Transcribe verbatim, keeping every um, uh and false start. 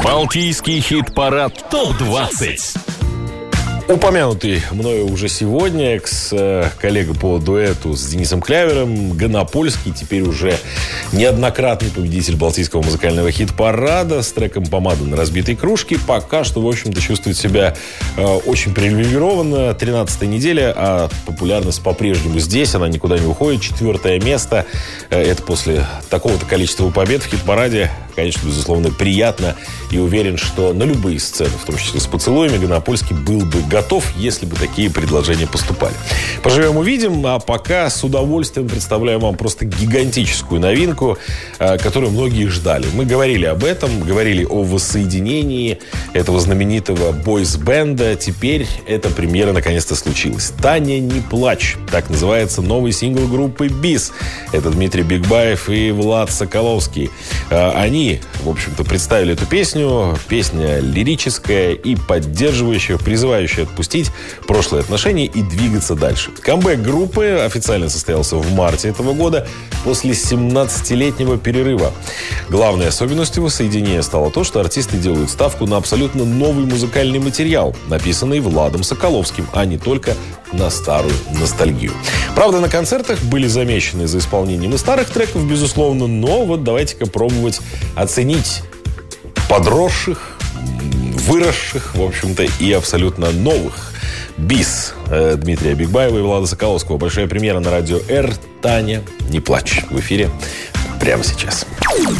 Балтийский хит-парад топ двадцать. Упомянутый мною уже сегодня экс-коллега по дуэту с Денисом Клявером, Гонопольский, теперь уже неоднократный победитель Балтийского музыкального хит-парада с треком «Помада на разбитой кружке», пока что, в общем-то, чувствует себя э, очень привилегированно. тринадцатая неделя, а популярность по-прежнему здесь, она никуда не уходит. Четвертое место. Э, это после такого-то количества побед в хит-параде, конечно, безусловно, приятно. И уверен, что на любые сцены, в том числе с поцелуями, Гонопольский был бы готов, если бы такие предложения поступали. Поживем, увидим. А пока с удовольствием представляю вам просто гигантическую новинку, которую многие ждали. Мы говорили об этом, говорили о воссоединении этого знаменитого бойс-бенда. Теперь эта премьера наконец-то случилась. «Таня, не плачь». Так называется новый сингл группы «Бис». Это Дмитрий Бигбаев и Влад Соколовский. Они, в общем-то, представили эту песню. Песня лирическая и поддерживающая, призывающая отпустить прошлые отношения и двигаться дальше. Камбэк группы официально состоялся в марте этого года после семнадцатилетнего перерыва. Главной особенностью воссоединения стало то, что артисты делают ставку на абсолютно новый музыкальный материал, написанный Владом Соколовским, а не только на старую ностальгию. Правда, на концертах были замечены за исполнением и старых треков, безусловно, но вот давайте-ка пробовать оценить подросших, выросших, в общем-то, и абсолютно новых «Бис» Дмитрия Бигбаева и Влада Соколовского. Большая премьера на радио «Р». «Таня, не плачь». В эфире прямо сейчас.